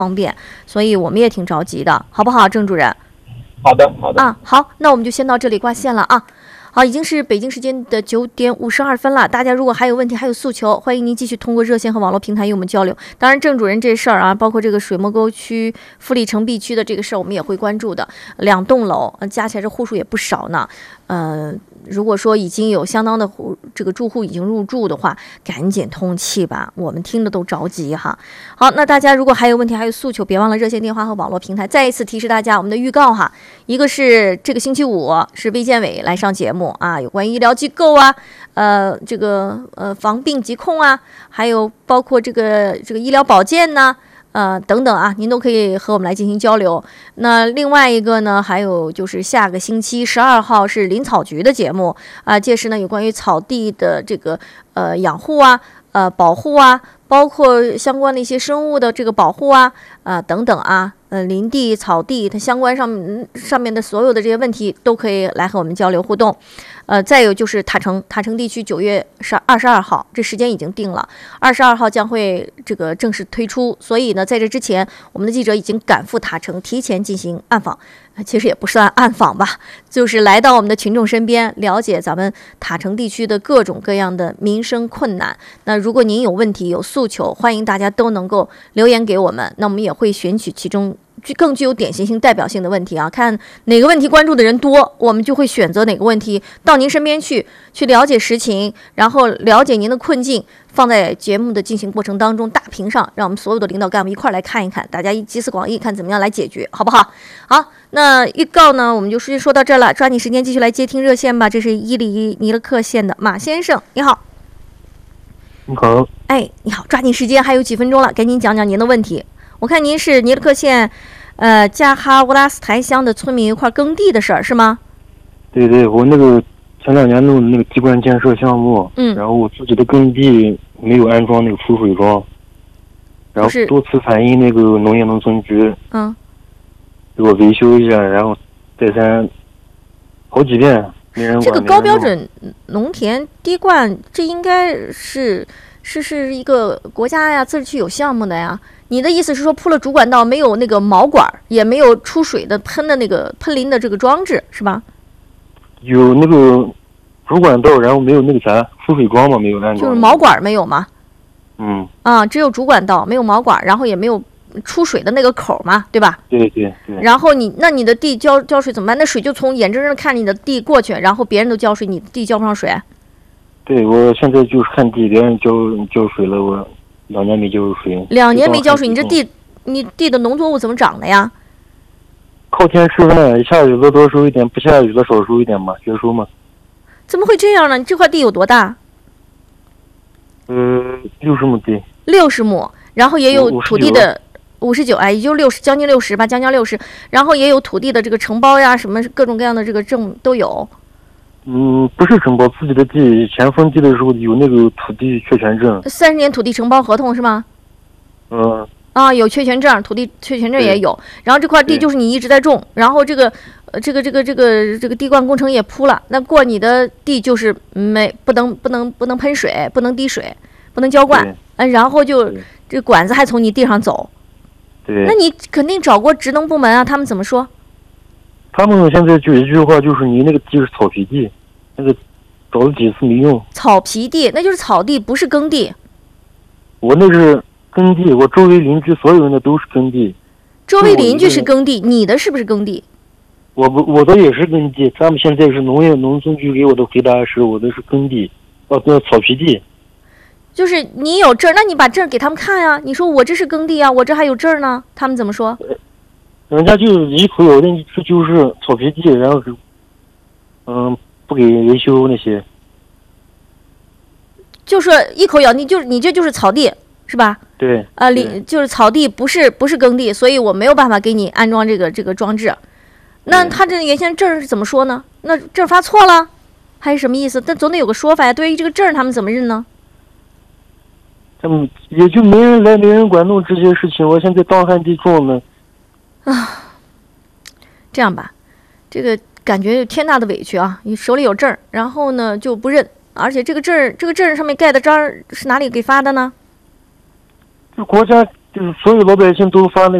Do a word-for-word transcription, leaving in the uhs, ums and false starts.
方便，所以我们也挺着急的，好不好，郑主任？ 好的，好的。 啊，好，那我们就先到这里挂线了啊。好，已经是北京时间的九点五十二分了。大家如果还有问题、还有诉求，欢迎您继续通过热线和网络平台与我们交流。当然，郑主任这事儿啊，包括这个水磨沟区、富力城 B 区的这个事儿，我们也会关注的。两栋楼，呃、加起来这户数也不少呢。呃，如果说已经有相当的户这个住户已经入住的话，赶紧通气吧，我们听着都着急哈。好，那大家如果还有问题、还有诉求，别忘了热线电话和网络平台。再一次提示大家，我们的预告哈，一个是这个星期五是卫健委来上节目啊，有关于医疗机构啊，呃，这个呃防病疾控啊，还有包括这个这个医疗保健呢。呃，等等啊，您都可以和我们来进行交流。那另外一个呢，还有就是下个星期十二号是林草局的节目啊，届时呢有关于草地的这个呃养护啊、呃保护啊，包括相关的一些生物的这个保护啊、啊、呃、等等啊，呃林地、草地它相关上面上面的所有的这些问题都可以来和我们交流互动。呃，再有就是塔城，塔城地区九月十二十二号，这时间已经定了，二十二号将会这个正式推出。所以呢，在这之前，我们的记者已经赶赴塔城，提前进行暗访。其实也不算暗访吧，就是来到我们的群众身边，了解咱们塔城地区的各种各样的民生困难。那如果您有问题、有诉求，欢迎大家都能够留言给我们，那我们也会选取其中更具有典型性、代表性的问题啊，看哪个问题关注的人多，我们就会选择哪个问题到您身边去，去了解实情，然后了解您的困境，放在节目的进行过程当中，大屏上，让我们所有的领导干部一块来看一看，大家一集思广益，看怎么样来解决，好不好？好，那预告呢，我们就说说到这儿了，抓紧时间继续来接听热线吧。这是伊犁尼勒克县的马先生，你好。 你好。 哎，你好，抓紧时间，还有几分钟了，赶紧讲讲您的问题。我看您是尼勒克县，呃，加哈乌拉斯台乡的村民一块耕地的事儿是吗？ 对对，我那个前两年弄的那个地冠建设项目，嗯，然后我自己的耕地没有安装那个储水桩，然后多次反映那个农业农村局，嗯，给我维修一下，然后再三好几遍没人管。 这个高标准农田滴灌，这应该是是是一个国家呀自治区有项目的呀。你的意思是说铺了主管道，没有那个毛管，也没有出水的喷的那个喷淋的这个装置，是吧？ 有那个主管道，然后没有那个啥出水桩嘛，没有安装。 就是毛管没有吗？ 嗯。 啊，只有主管道，没有毛管，然后也没有出水的那个口嘛，对吧？ 对对对。 然后你那你的地浇浇水怎么办？那水就从眼睁睁的看你的地过去，然后别人都浇水，你地浇不上水。 对，我现在就是看地，别人浇浇水了，我。两年没浇水， 两年没浇水，你这地，你地的农作物怎么长的呀？ 靠天吃饭，下雨了多收一点，不下雨了少收一点嘛，绝收嘛。 怎么会这样呢？你这块地有多大？ 呃，六十亩地。 六十亩，然后也有土地的五十九，哎，也就六十，将近六十吧，将近六十，然后也有土地的这个承包呀，什么各种各样的这个证都有。 嗯，不是承包自己的地，以前分地的时候有那个土地确权证， 三十年土地承包合同是吗？ 嗯。 啊，有确权证，土地确权证也有。然后这块地就是你一直在种，然后这个，呃，这个这个这个这个地灌工程也铺了，那过你的地就是没不能不能不能喷水，不能滴水，不能浇灌，嗯，然后就这管子还从你地上走。 对。 那你肯定找过职能部门啊，他们怎么说？ 他们现在就一句话，就是你那个地是草皮地，那个找了几次没用。 草皮地，那就是草地，不是耕地。 我那是耕地，我周围邻居所有人的都是耕地。 周围邻居是耕地，你的是不是耕地？ 我不，我的也是耕地。他们现在是农业农村局给我的回答是，我的是耕地，哦，那草皮地。 就是你有证，那你把证给他们看呀、啊。你说我这是耕地啊，我这还有证呢，他们怎么说？ 人家就一口咬定这就是草皮地，然后嗯不给维修那些， 就说一口咬定就是你这就是草地是吧？ 对。 啊，里就是草地，不是不是耕地，所以我没有办法给你安装这个这个装置。那他这原先证是怎么说呢？那证发错了，还是什么意思？但总得有个说法呀。对于这个证，他们怎么认呢？ 他们也就没人来，没人管弄这些事情。我现在当旱地种呢。 啊，这样吧，这个感觉有天大的委屈啊！你手里有证，然后呢就不认，而且这个证，这个证上面盖的章是哪里给发的呢？ 这国家就是所有老百姓都发那。